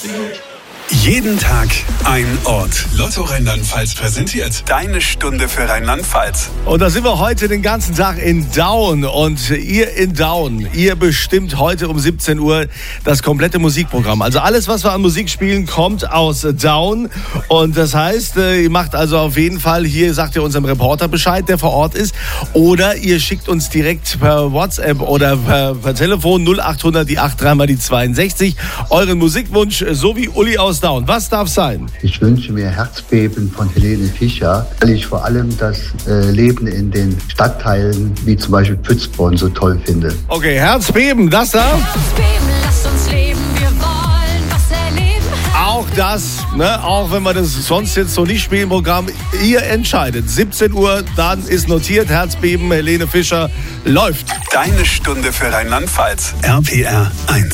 Jeden Tag ein Ort. Lotto Rheinland-Pfalz präsentiert deine Stunde für Rheinland-Pfalz. Und da sind wir heute den ganzen Tag in Daun. Und ihr in Daun, ihr bestimmt heute um 17 Uhr das komplette Musikprogramm. Also alles, was wir an Musik spielen, kommt aus Daun. Und das heißt, ihr macht also auf jeden Fall, hier sagt ihr unserem Reporter Bescheid, der vor Ort ist. Oder ihr schickt uns direkt per WhatsApp oder per Telefon 0800 die 83 mal die 62 euren Musikwunsch, so wie Uli aus Daun. Was darf sein? Ich wünsche mir Herzbeben von Helene Fischer, weil ich vor allem das Leben in den Stadtteilen wie zum Beispiel Pützborn so toll finde. Okay, Herzbeben, das da? Herzbeben, lasst uns leben, wir wollen was erleben. Auch das, ne? Auch wenn wir das sonst jetzt so nicht spielen im Programm, ihr entscheidet. 17 Uhr, dann ist notiert, Herzbeben, Helene Fischer läuft. Deine Stunde für Rheinland-Pfalz. RPR 1.